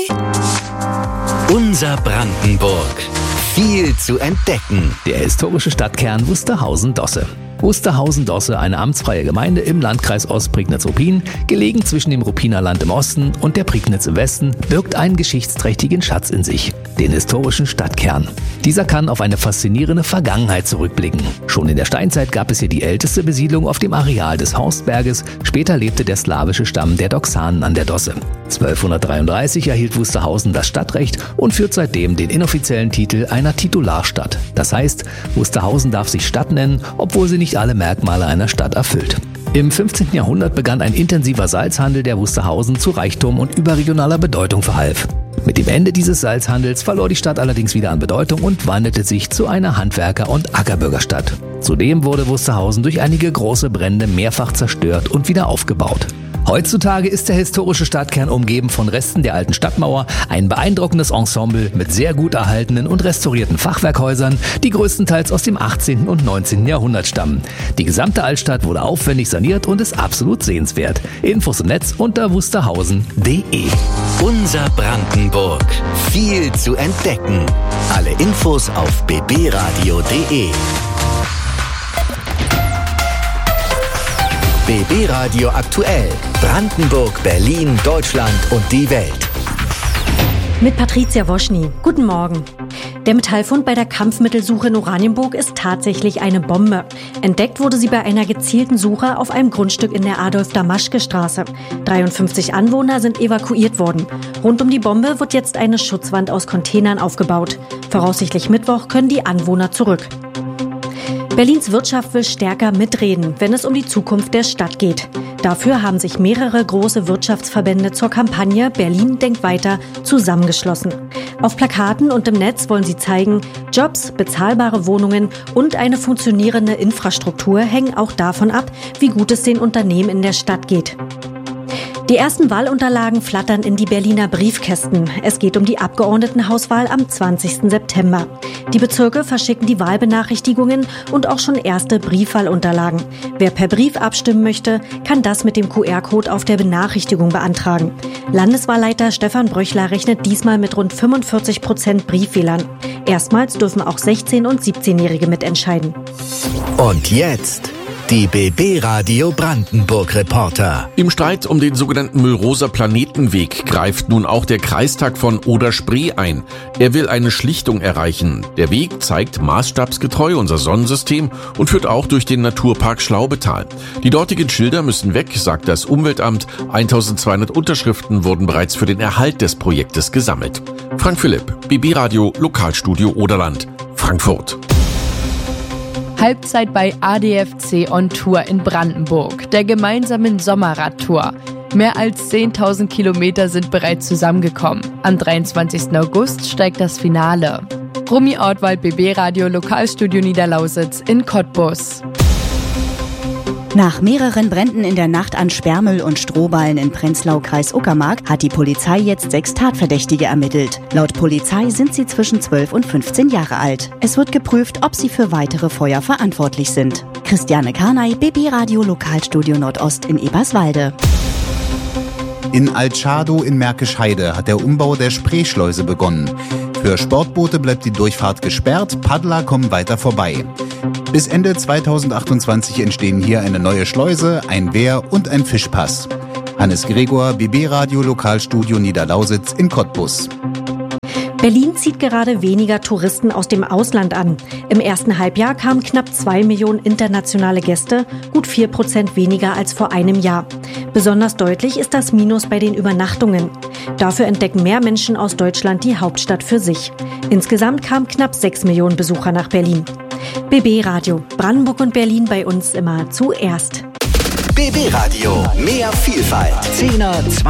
Unser Brandenburg. Viel zu entdecken. Der historische Stadtkern Wusterhausen-Dosse. Wusterhausen-Dosse, eine amtsfreie Gemeinde im Landkreis Ostprignitz-Ruppin, gelegen zwischen dem Ruppiner Land im Osten und der Prignitz im Westen, birgt einen geschichtsträchtigen Schatz in sich, den historischen Stadtkern. Dieser kann auf eine faszinierende Vergangenheit zurückblicken. Schon in der Steinzeit gab es hier die älteste Besiedlung auf dem Areal des Horstberges, später lebte der slawische Stamm der Doxanen an der Dosse. 1233 erhielt Wusterhausen das Stadtrecht und führt seitdem den inoffiziellen Titel einer Titularstadt. Das heißt, Wusterhausen darf sich Stadt nennen, obwohl sie nicht alle Merkmale einer Stadt erfüllt. Im 15. Jahrhundert begann ein intensiver Salzhandel, der Wusterhausen zu Reichtum und überregionaler Bedeutung verhalf. Mit dem Ende dieses Salzhandels verlor die Stadt allerdings wieder an Bedeutung und wandelte sich zu einer Handwerker- und Ackerbürgerstadt. Zudem wurde Wusterhausen durch einige große Brände mehrfach zerstört und wieder aufgebaut. Heutzutage ist der historische Stadtkern umgeben von Resten der alten Stadtmauer, ein beeindruckendes Ensemble mit sehr gut erhaltenen und restaurierten Fachwerkhäusern, die größtenteils aus dem 18. und 19. Jahrhundert stammen. Die gesamte Altstadt wurde aufwendig saniert und ist absolut sehenswert. Infos im Netz unter wusterhausen.de. Unser Brandenburg. Viel zu entdecken. Alle Infos auf bbradio.de. BB Radio aktuell. Brandenburg, Berlin, Deutschland und die Welt. Mit Patricia Woschny. Guten Morgen. Der Metallfund bei der Kampfmittelsuche in Oranienburg ist tatsächlich eine Bombe. Entdeckt wurde sie bei einer gezielten Suche auf einem Grundstück in der Adolf-Damaschke-Straße. 53 Anwohner sind evakuiert worden. Rund um die Bombe wird jetzt eine Schutzwand aus Containern aufgebaut. Voraussichtlich Mittwoch können die Anwohner zurück. Berlins Wirtschaft will stärker mitreden, wenn es um die Zukunft der Stadt geht. Dafür haben sich mehrere große Wirtschaftsverbände zur Kampagne Berlin denkt weiter zusammengeschlossen. Auf Plakaten und im Netz wollen sie zeigen, Jobs, bezahlbare Wohnungen und eine funktionierende Infrastruktur hängen auch davon ab, wie gut es den Unternehmen in der Stadt geht. Die ersten Wahlunterlagen flattern in die Berliner Briefkästen. Es geht um die Abgeordnetenhauswahl am 20. September. Die Bezirke verschicken die Wahlbenachrichtigungen und auch schon erste Briefwahlunterlagen. Wer per Brief abstimmen möchte, kann das mit dem QR-Code auf der Benachrichtigung beantragen. Landeswahlleiter Stefan Bröchler rechnet diesmal mit rund 45% Briefwählern. Erstmals dürfen auch 16- und 17-Jährige mitentscheiden. Und jetzt die BB Radio Brandenburg Reporter. Im Streit um den sogenannten Müllroser Planetenweg greift nun auch der Kreistag von Oder-Spree ein. Er will eine Schlichtung erreichen. Der Weg zeigt maßstabsgetreu unser Sonnensystem und führt auch durch den Naturpark Schlaubetal. Die dortigen Schilder müssen weg, sagt das Umweltamt. 1200 Unterschriften wurden bereits für den Erhalt des Projektes gesammelt. Frank Philipp, BB Radio Lokalstudio Oderland, Frankfurt. Halbzeit bei ADFC on Tour in Brandenburg, der gemeinsamen Sommerradtour. Mehr als 10.000 Kilometer sind bereits zusammengekommen. Am 23. August steigt das Finale. Rumi Ortwald, BB Radio Lokalstudio Niederlausitz in Cottbus. Nach mehreren Bränden in der Nacht an Sperrmüll und Strohballen in Prenzlau-Kreis Uckermark hat die Polizei jetzt 6 Tatverdächtige ermittelt. Laut Polizei sind sie zwischen 12 und 15 Jahre alt. Es wird geprüft, ob sie für weitere Feuer verantwortlich sind. Christiane Karnay, BB Radio Lokalstudio Nordost in Eberswalde. In Altschadow in Märkisch-Heide hat der Umbau der Spreeschleuse begonnen. Für Sportboote bleibt die Durchfahrt gesperrt, Paddler kommen weiter vorbei. Bis Ende 2028 entstehen hier eine neue Schleuse, ein Wehr und ein Fischpass. Hannes Gregor, BB Radio Lokalstudio Niederlausitz in Cottbus. Berlin zieht gerade weniger Touristen aus dem Ausland an. Im ersten Halbjahr kamen knapp 2 Millionen internationale Gäste, gut 4% weniger als vor einem Jahr. Besonders deutlich ist das Minus bei den Übernachtungen. Dafür entdecken mehr Menschen aus Deutschland die Hauptstadt für sich. Insgesamt kamen knapp 6 Millionen Besucher nach Berlin. BB Radio, Brandenburg und Berlin bei uns immer zuerst. BB Radio, mehr Vielfalt. 10er,